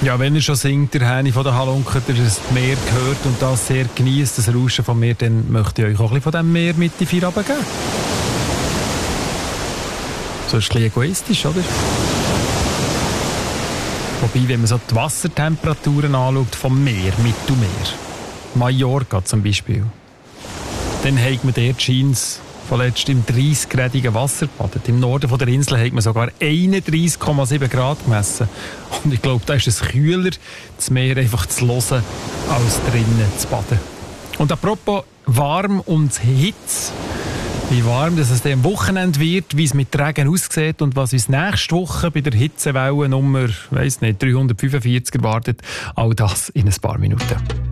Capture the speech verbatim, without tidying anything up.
Ja, wenn er schon singt, der Häni von der Halunke, der das Meer gehört und das sehr genießt, das Rauschen vom Meer, dann möchte ich euch auch ein bisschen von diesem Meer mit in die Vier runtergeben. So ist ein bisschen egoistisch, oder? Wobei, wenn man so die Wassertemperaturen anschaut vom Meer, Mittelmeer, Mallorca zum Beispiel, dann hat man dort scheint's vorletzt im dreißig-gradigen Wasser gebadet. Im Norden von der Insel hat man sogar einunddreißig Komma sieben Grad gemessen. Und ich glaube, da ist es kühler, das Meer einfach zu hören, als drinnen zu baden. Und apropos warm und Hitze, wie warm dass es am Wochenende wird, wie es mit Regen aussieht und was uns nächste Woche bei der Hitzewelle Nummer weiss nicht, dreihundertfünfundvierzig erwartet, all das in ein paar Minuten.